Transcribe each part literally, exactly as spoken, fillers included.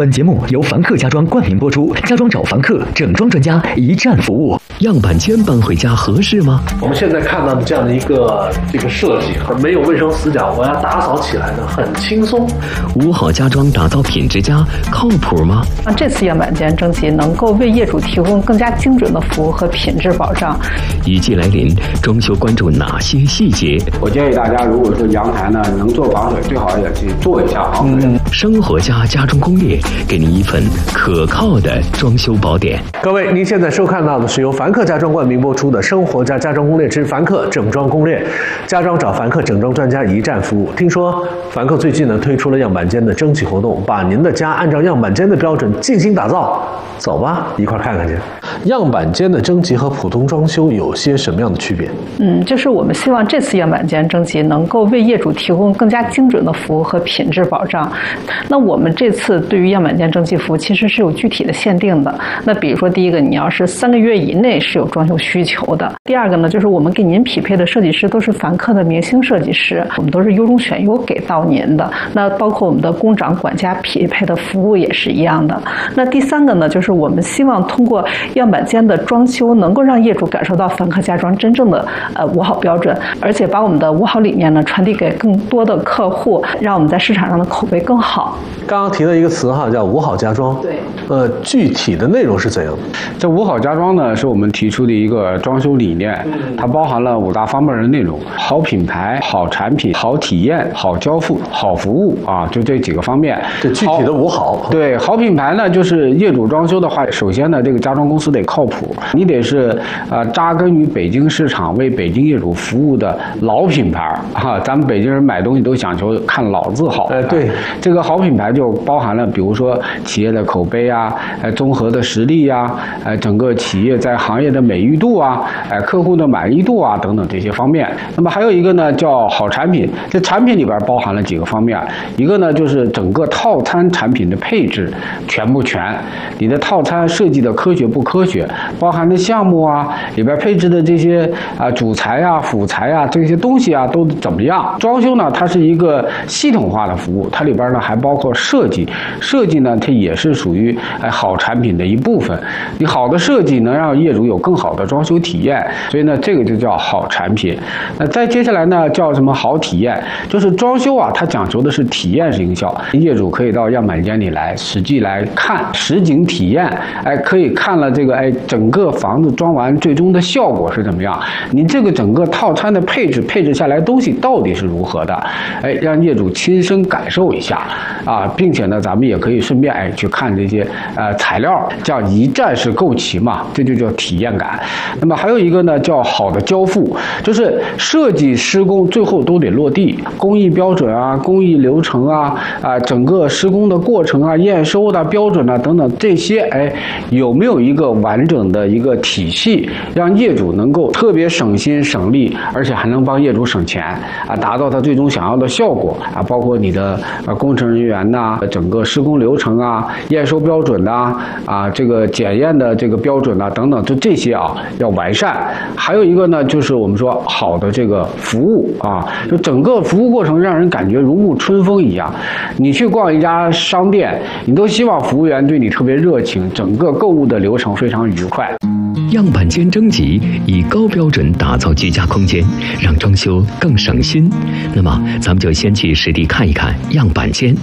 本节目由凡客家装冠名播出，家装找凡客，整装专家，一站服务。样板间搬回家合适吗？ 我们现在看到的这样的一个这个设计，很没有卫生死角，我要打扫起来呢很轻松。 五好家装打造品质佳，靠谱吗？ 这次样板间征集能够为业主提供更加精准的服务和品质保障。 雨季来临，装修关注哪些细节？ 我建议大家，如果说阳台呢能做防水，最好也去做一下防水。 嗯，生活家家装攻略，给您一份可靠的装修宝典。 各位，您现在收看到的是由凡客家装冠名播出的《生活家家装攻略之凡客整装攻略》，家装找凡客，整装专家一站服务。听说凡客最近呢推出了样板间的征集活动，把您的家按照样板间的标准进行打造。走吧，一块看看去。样板间的征集和普通装修有些什么样的区别？ 嗯，就是我们希望这次样板间征集能够为业主提供更加精准的服务和品质保障。那我们这次对于样板间征集服务其实是有具体的限定的。那比如说，第一个，你要是三个月以内是有装修需求的；第二个呢，就是我们给您匹配的设计师都是凡客的明星设计师，我们都是优中选优给到您的。那包括我们的工长管家匹配的服务也是一样的。那第三个呢，就是我们希望通过样板间的装修，能够让业主感受到凡客家装真正的呃五好标准，而且把我们的五好理念呢传递给更多的客户，让我们在市场上的口碑更好。 刚刚提到一个词哈，叫五好家装。 对。 呃，具体的内容是怎样的？ 这五好家装呢，是我们提出的一个装修理念，它包含了五大方面的内容：好品牌、好产品、好体验、好交付、好服务啊，就这几个方面。 这具体的五好。 对，好品牌呢，就是业主装修的话，首先呢，这个家装公司得靠谱，你得是呃扎根于北京市场，为北京业主服务的老品牌啊。咱们北京人买东西都讲求看老字号。 哎，对， 这个好品牌就包含了，比如说企业的口碑啊，呃，综合的实力啊，呃，整个企业在行业的美誉度啊，呃，客户的满意度啊等等这些方面。那么还有一个呢，叫好产品。这产品里边包含了几个方面，一个呢就是整个套餐产品的配置全不全，你的套餐设计的科学不科学，包含的项目啊，里边配置的这些啊主材啊、辅材啊这些东西啊都怎么样？装修呢，它是一个系统化的服务，它里边呢还包括设计，设计呢它也是属于哎好产品的一部分。你好的设计能让业主有更好的装修体验，所以呢这个就叫好产品。那再接下来呢叫什么好体验？就是装修啊，它讲求的是体验营销，业主可以到样板间里来实际来看实景体验，哎，可以看了这个哎整个房子装完最终的效果是怎么样，你这个整个套餐的配置配置下来东西到底是如何的，哎，让业主亲身感受一下啊，并且呢咱们也可以顺便哎去看这些呃材料，叫一站式购齐嘛，这就叫体验感。那么还有一个呢叫好的交付，就是设计施工最后都得落地，工艺标准啊、工艺流程啊、啊整个施工的过程啊、验收的标准啊等等这些，哎，有没有一个完整的一个体系，让业主能够特别省心省力，而且还能帮业主省钱啊，达到他最终想要的效果啊，包括你的呃工程人员呐、整个施工流程啊、验收标准呐、啊这个检验的这个标准呐、等等，就这些啊要完善。还有一个呢，就是我们说好的这个服务啊，就整个服务过程让人感觉如沐春风一样。你去逛一家商店，你都希望服务员对你特别热情，整个购物的流程非常愉快。 样板间征集以高标准打造居家空间，让装修更省心。那么咱们就先去实地看一看样板间。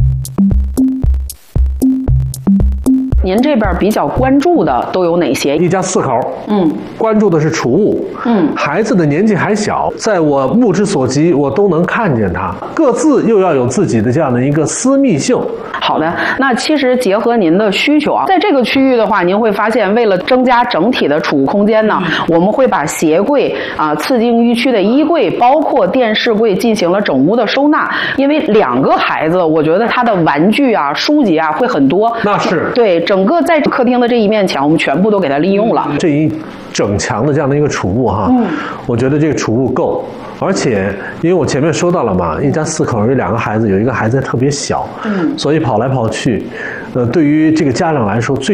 您这边比较关注的都有哪些？ 一家四口， 嗯， 关注的是储物， 嗯， 孩子的年纪还小，在我目之所及，我都能看见他，各自又要有自己的这样的一个私密性。 好的，那其实结合您的需求啊，在这个区域的话，您会发现，为了增加整体的储物空间呢，我们会把鞋柜啊、次经预区的衣柜，包括电视柜进行了整屋的收纳。因为两个孩子，我觉得他的玩具啊、书籍啊会很多。 那是对，整个在客厅的这一面墙，我们全部都给它利用了。 这一整墙的这样的一个储物哈，嗯，我觉得这个储物够。而且因为我前面说到了嘛，一家四口有两个孩子，有一个孩子特别小，嗯，所以跑来跑去，呃，对于这个家长来说最